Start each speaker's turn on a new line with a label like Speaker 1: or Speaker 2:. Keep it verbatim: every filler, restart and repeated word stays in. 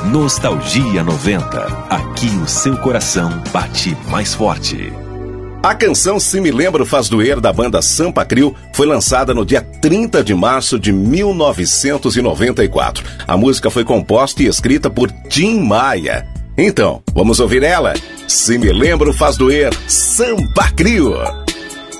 Speaker 1: Nostalgia noventa. Aqui o seu coração bate mais forte.
Speaker 2: A canção Se Me Lembro Faz Doer, da banda Sampa Crio, foi lançada no dia trinta de março de mil novecentos e noventa e quatro. A música foi composta e escrita por Tim Maia. Então, vamos ouvir ela? Se Me Lembro Faz Doer, Sampa Crio.